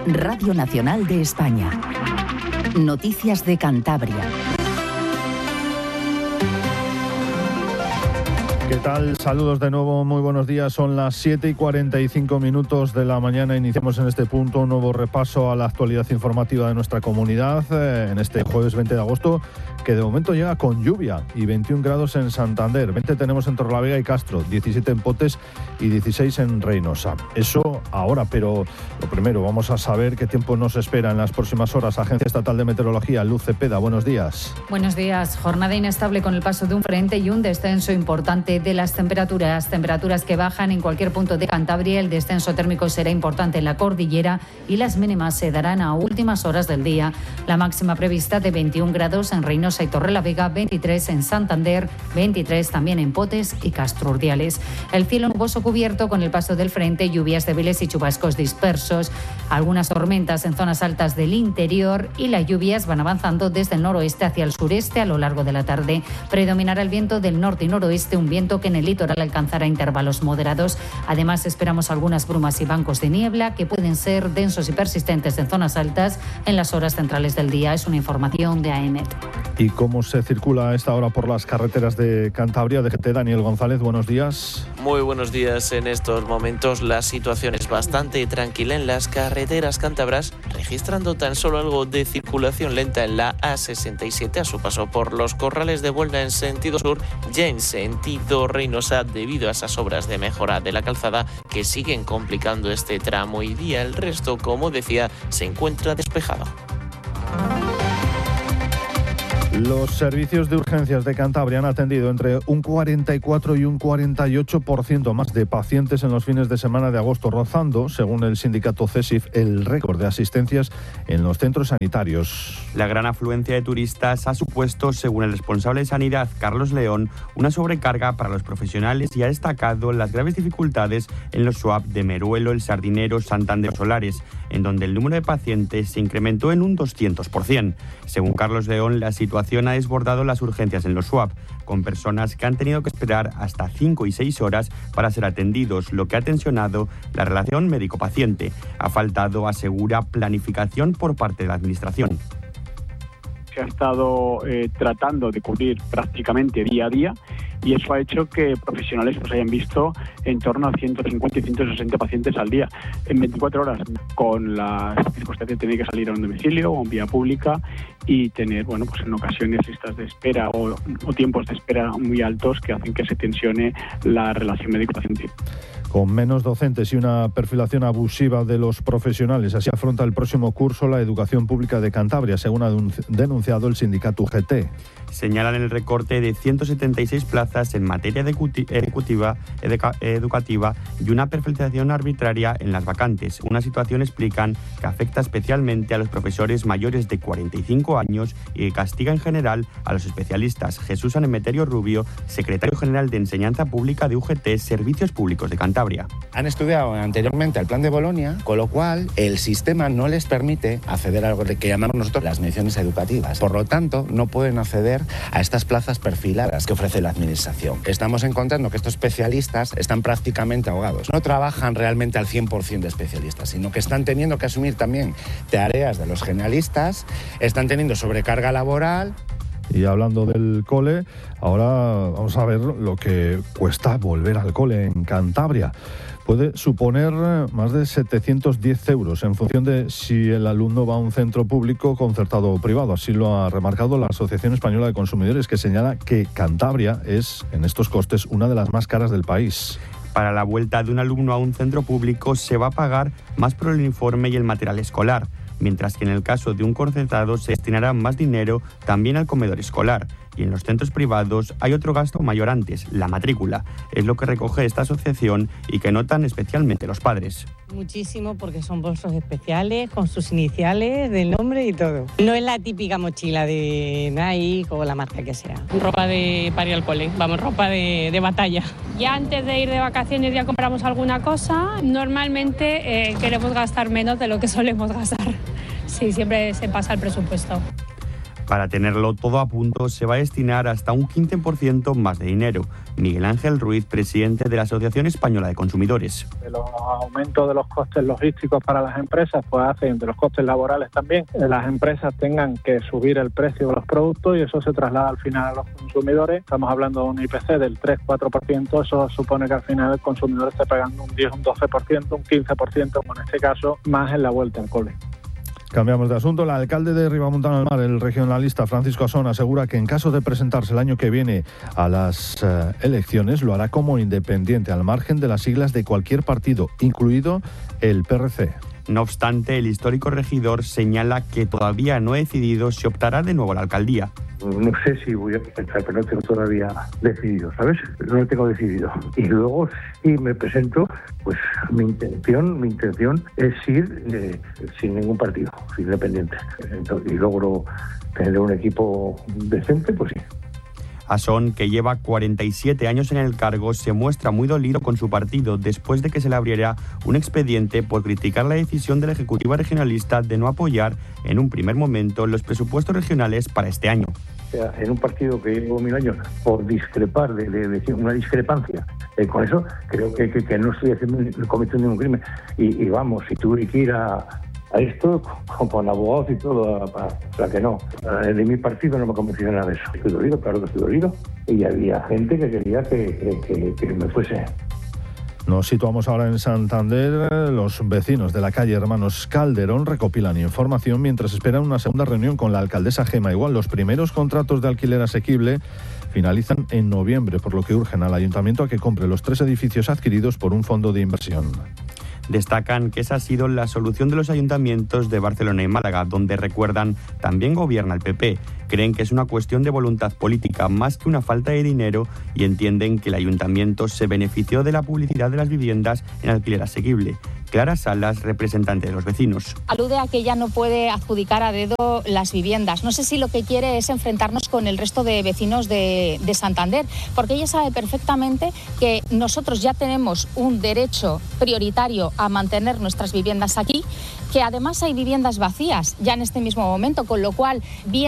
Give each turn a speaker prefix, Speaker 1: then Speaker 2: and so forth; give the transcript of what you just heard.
Speaker 1: Radio Nacional de España. Noticias de Cantabria.
Speaker 2: ¿Qué tal? Saludos de nuevo, muy buenos días. Son las 7:45 de la mañana. Iniciamos en este punto un nuevo repaso a la actualidad informativa de nuestra comunidad en este jueves 20 de agosto, que de momento llega con lluvia y 21 grados en Santander. 20 tenemos en Torrelavega y Castro, 17 en Potes y 16 en Reynosa. Eso ahora, pero lo primero, vamos a saber qué tiempo nos espera en las próximas horas. Agencia Estatal de Meteorología, Luz Cepeda, buenos días.
Speaker 3: Buenos días. Jornada inestable con el paso de un frente y un descenso importante de las temperaturas que bajan en cualquier punto de Cantabria. El descenso térmico será importante en la cordillera y las mínimas se darán a últimas horas del día. La máxima prevista de 21 grados en Reynosa y Torrelavega, 23 en Santander, 23 también en Potes y Castro Urdiales. El cielo nuboso cubierto con el paso del frente, lluvias débiles y chubascos dispersos, algunas tormentas en zonas altas del interior y las lluvias van avanzando desde el noroeste hacia el sureste a lo largo de la tarde. Predominará el viento del norte y noroeste, un viento que en el litoral alcanzará intervalos moderados. Además, esperamos algunas brumas y bancos de niebla que pueden ser densos y persistentes en zonas altas en las horas centrales del día. Es una información de AEMET.
Speaker 2: ¿Y cómo se circula a esta hora por las carreteras de Cantabria? DGT, Daniel González, buenos días.
Speaker 4: Muy buenos días. En estos momentos la situación es bastante tranquila en las carreteras cántabras, registrando tan solo algo de circulación lenta en la A67 a su paso por los Corrales de Buelna en sentido sur, ya en sentido Reynosa, debido a esas obras de mejora de la calzada que siguen complicando este tramo, y día el resto, como decía, se encuentra despejado.
Speaker 2: Los servicios de urgencias de Cantabria han atendido entre un 44 y un 48% más de pacientes en los fines de semana de agosto, rozando, según el sindicato CESIF, el récord de asistencias en los centros sanitarios.
Speaker 5: La gran afluencia de turistas ha supuesto, según el responsable de Sanidad, Carlos León, una sobrecarga para los profesionales y ha destacado las graves dificultades en los SUAP de Meruelo, El Sardinero, Santander y Solares, en donde el número de pacientes se incrementó en un 200%. Según Carlos León, la situación ha desbordado las urgencias en los SUAP, con personas que han tenido que esperar hasta 5 y 6 horas para ser atendidos, lo que ha tensionado la relación médico-paciente. Ha faltado, asegura, planificación por parte de la Administración.
Speaker 6: Se ha estado tratando de cubrir prácticamente día a día, y eso ha hecho que profesionales hayan visto en torno a 150 y 160 pacientes al día en 24 horas, con las circunstancias de tener que salir a un domicilio o en vía pública y tener, pues en ocasiones listas de espera o tiempos de espera muy altos que hacen que se tensione la relación médico-paciente.
Speaker 2: Con menos docentes y una perfilación abusiva de los profesionales, así afronta el próximo curso la educación pública de Cantabria, según ha denunciado el sindicato UGT.
Speaker 5: Señalan el recorte de 176 plazas en materia educativa y una perfección arbitraria en las vacantes. Una situación, explican, que afecta especialmente a los profesores mayores de 45 años y que castiga en general a los especialistas. Jesús San Emeterio Rubio, secretario general de Enseñanza Pública de UGT, Servicios Públicos de Cantabria.
Speaker 7: Han estudiado anteriormente al plan de Bolonia, con lo cual el sistema no les permite acceder a lo que llamamos nosotros las menciones educativas. Por lo tanto, no pueden acceder a estas plazas perfiladas que ofrece la Administración. Estamos encontrando que estos especialistas están prácticamente ahogados. No trabajan realmente al 100% de especialistas, sino que están teniendo que asumir también tareas de los generalistas, están teniendo sobrecarga laboral.
Speaker 2: Y hablando del cole, ahora vamos a ver lo que cuesta volver al cole en Cantabria. Puede suponer más de 710 euros en función de si el alumno va a un centro público, concertado o privado. Así lo ha remarcado la Asociación Española de Consumidores, que señala que Cantabria es, en estos costes, una de las más caras del país.
Speaker 5: Para la vuelta de un alumno a un centro público se va a pagar más por el uniforme y el material escolar, mientras que en el caso de un concertado se destinará más dinero también al comedor escolar. Y en los centros privados hay otro gasto mayor antes, la matrícula. Es lo que recoge esta asociación y que notan especialmente los padres.
Speaker 8: Muchísimo, porque son bolsos especiales con sus iniciales, del nombre y todo. No es la típica mochila de Nike o la marca que sea.
Speaker 9: Ropa para ir al cole, ropa de batalla. Ya antes de ir de vacaciones ya compramos alguna cosa. Normalmente queremos gastar menos de lo que solemos gastar. Sí, siempre se pasa el presupuesto.
Speaker 5: Para tenerlo todo a punto se va a destinar hasta un 15% más de dinero. Miguel Ángel Ruiz, presidente de la Asociación Española de Consumidores.
Speaker 10: Los aumentos de los costes logísticos para las empresas pues hacen de los costes laborales también las empresas tengan que subir el precio de los productos y eso se traslada al final a los consumidores. Estamos hablando de un IPC del 3-4%, eso supone que al final el consumidor esté pagando un 10, un 12%, un 15%, como en este caso, más en la vuelta al cole.
Speaker 2: Cambiamos de asunto. El alcalde de Ribamontana del Mar, el regionalista Francisco Asón, asegura que en caso de presentarse el año que viene a las elecciones, lo hará como independiente, al margen de las siglas de cualquier partido, incluido el PRC.
Speaker 5: No obstante, el histórico regidor señala que todavía no ha decidido si optará de nuevo a la alcaldía.
Speaker 11: No sé si voy a presentar, pero no tengo todavía decidido, ¿sabes? No lo tengo decidido. Y luego, si me presento, pues mi intención es ir sin ningún partido, independiente. Y logro tener un equipo decente, pues sí.
Speaker 5: Asón, que lleva 47 años en el cargo, se muestra muy dolido con su partido después de que se le abriera un expediente por criticar la decisión de la Ejecutiva Regionalista de no apoyar en un primer momento los presupuestos regionales para este año.
Speaker 11: En un partido que llevo 1000 años, por discrepar de una discrepancia, con eso creo que no estoy cometiendo ningún crimen. Y vamos, si tuve que ir a esto con abogados y todo, para que no. De mi partido no me convenció nada de eso. Estoy dolido, claro que estoy dolido. Y había gente que quería que me fuese.
Speaker 2: Nos situamos ahora en Santander. Los vecinos de la calle Hermanos Calderón recopilan información mientras esperan una segunda reunión con la alcaldesa Gema Igual. Los primeros contratos de alquiler asequible finalizan en noviembre, por lo que urgen al ayuntamiento a que compre los 3 edificios adquiridos por un fondo de inversión.
Speaker 5: Destacan que esa ha sido la solución de los ayuntamientos de Barcelona y Málaga, donde, recuerdan, también gobierna el PP. Creen que es una cuestión de voluntad política más que una falta de dinero y entienden que el ayuntamiento se benefició de la publicidad de las viviendas en alquiler asequible. Clara Salas, representante de los vecinos.
Speaker 12: Alude a que ella no puede adjudicar a dedo las viviendas. No sé si lo que quiere es enfrentarnos con el resto de vecinos de Santander, porque ella sabe perfectamente que nosotros ya tenemos un derecho prioritario a mantener nuestras viviendas aquí, que además hay viviendas vacías ya en este mismo momento, con lo cual bien